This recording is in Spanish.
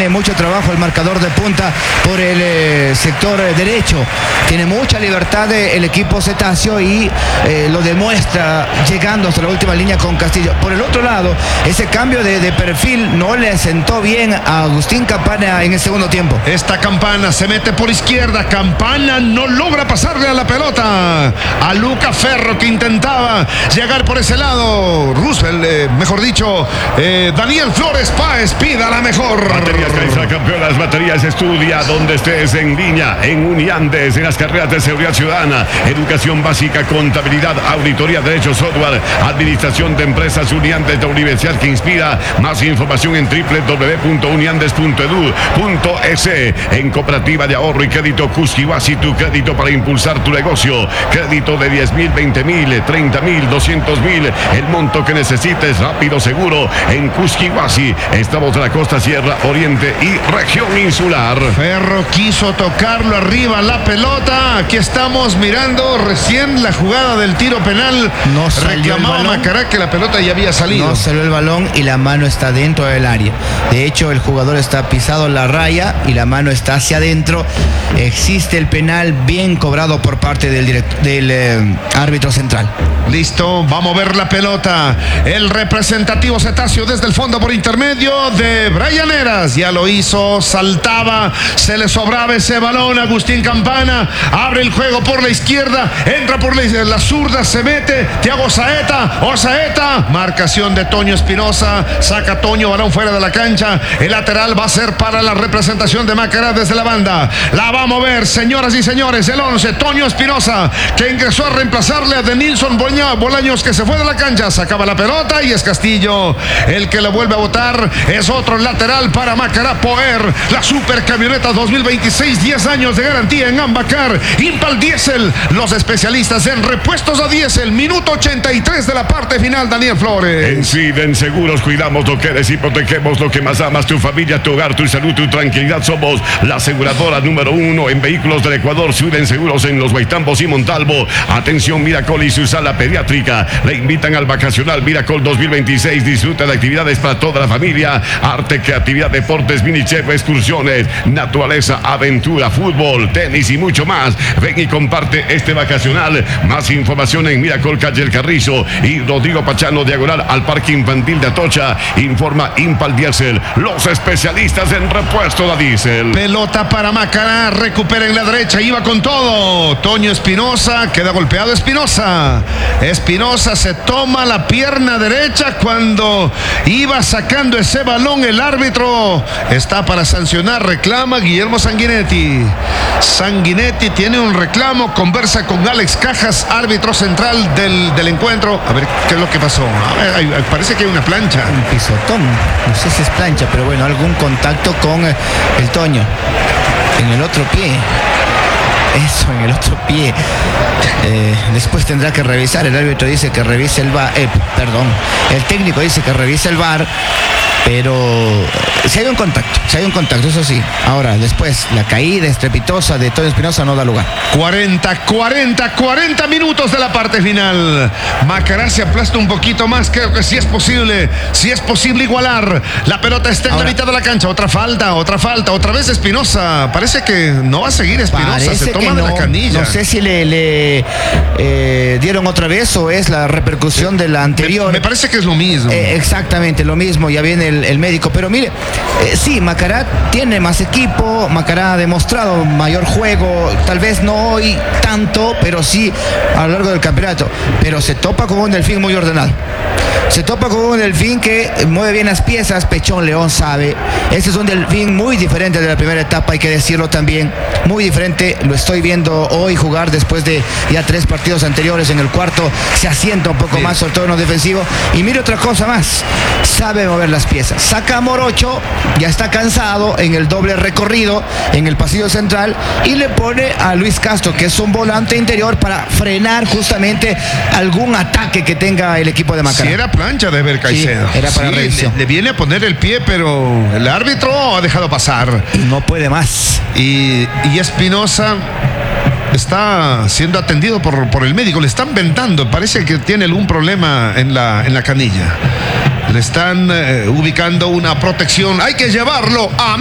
tiene mucho trabajo el marcador de punta por el sector derecho. Tiene mucha libertad el equipo cetáceo y lo demuestra llegando hasta la última línea con Castillo. Por el otro lado, ese cambio de perfil no le sentó bien a Agustín Campana en el segundo tiempo. Esta Campana se mete por izquierda. Campana no logra pasarle a la pelota a Luca Ferro, que intentaba llegar por ese lado. Roosevelt, mejor dicho, Daniel Flores Páez pida la mejor. Baterías Caixa, campeonas, baterías. Estudia donde estés, en línea, en Uniandes, en las carreras de seguridad ciudadana, educación básica, contabilidad, auditoría, derecho, software, administración de empresas. Uniandes, de universidad que inspira. Más información en www.uniandes.edu.es. En cooperativa de ahorro y crédito Cusquihuasi, tu crédito para impulsar tu negocio. Crédito de 10,000, 20,000, 30,000, 200,000, el monto que necesites, rápido, seguro. En Cusquihuasi estamos de la costa, sierra, oriente y región insular. Ferro quiso tocarlo arriba la pelota. Aquí estamos mirando recién la jugada del tiro penal. No reclamaba Macará que la pelota ya había salido. No salió el balón y la mano está dentro del área. De hecho, el jugador está pisado en la raya y la mano está hacia adentro. Existe el penal bien cobrado por parte del árbitro central. Listo, vamos a ver la pelota. El representativo cetáceo desde el fondo por intermedio de Brian Heras. Ya lo hizo, saltaba, se le sobraba ese balón. Agustín Campana abre el juego por la izquierda, entra por la zurda, se mete Thiago Osaeta, marcación de Toño Espinosa, saca Toño, balón fuera de la cancha. El lateral va a ser para la representación de Macará desde la banda. La vamos a ver, señoras y señores, el 11, Toño Espinosa, que ingresó a reemplazarle a Denilson Bolaños, que se fue de la cancha, sacaba la pelota y es Castillo el que la vuelve a botar. Es otro lateral para Macará Poer, la super camioneta 2026, 10 años de garantía en Ambacar, Impal Diesel, los especialistas en repuestos a diésel. Minuto 83 de la parte final, Daniel Flores. En Siden Seguros cuidamos lo que eres y protegemos lo que más amas, tu familia, tu hogar, tu salud, tu tranquilidad. Somos la aseguradora número 1 en vehículos del Ecuador. Siden Seguros en Los Guaitambos y Montalvo. Atención, Miracol y su sala pediátrica le invitan al vacacional Miracol 2026. Disfruta de actividades para toda la familia, arte, creatividad, deportes, mini chef, excursiones, naturaleza, aventura, fútbol, tenis y mucho más. Ven y comparte este vacacional. Más información en Miracol, calle El Carrizo y Rodrigo Pachano, diagonal al Parque Infantil de Atocha. Informa Impal Diesel, los especialistas en repuesto de diésel. Pelota para Macará, recupera en la derecha, iba con todo. Toño Espinosa, queda golpeado Espinosa se toma la pierna derecha cuando iba sacando ese balón. El árbitro está para sancionar, reclama Guillermo Sanguinetti tiene un reclamo, conversa con Alex Cajas, árbitro central del encuentro. A ver qué es lo que pasó. A ver, parece que hay una plancha, un pisotón, no sé si es plancha, pero bueno, algún contacto con el Toño en el otro pie. Eso, en el otro pie. Después tendrá que revisar. El árbitro dice que revise el VAR. El técnico dice que revise el VAR. Pero si hay un contacto, eso sí. Ahora, después, la caída estrepitosa de Toño Espinosa no da lugar. 40 minutos de la parte final. Macará se aplasta un poquito más. Creo que sí es posible igualar. La pelota está en la mitad de la cancha. Otra falta. Otra vez Espinosa. Parece que no va a seguir Espinosa. Se toma de la canilla. No sé si le dieron otra vez o es la repercusión de la anterior. Me parece que es lo mismo. Exactamente lo mismo. Ya viene el médico, pero mire, sí, Macará tiene más equipo, Macará ha demostrado mayor juego, tal vez no hoy tanto, pero sí a lo largo del campeonato, pero se topa con un Delfín muy ordenado. Se topa con un Delfín que mueve bien las piezas. Pechón León sabe. Este es un Delfín muy diferente de la primera etapa, hay que decirlo también. Muy diferente. Lo estoy viendo hoy jugar después de ya 3 partidos anteriores. En el cuarto se asienta un poco más, sobre todo en lo defensivo. Y mire otra cosa más. Sabe mover las piezas. Saca a Morocho, ya está cansado en el doble recorrido, en el pasillo central. Y le pone a Luis Castro, que es un volante interior, para frenar justamente algún ataque que tenga el equipo de Macará. Si era plancha de Eber Caicedo. Sí, era para revisión. Le viene a poner el pie, pero el árbitro ha dejado pasar. Y no puede más. Y Espinosa está siendo atendido por el médico. Le están vendando. Parece que tiene algún problema en la canilla. Le están ubicando una protección. Hay que llevarlo a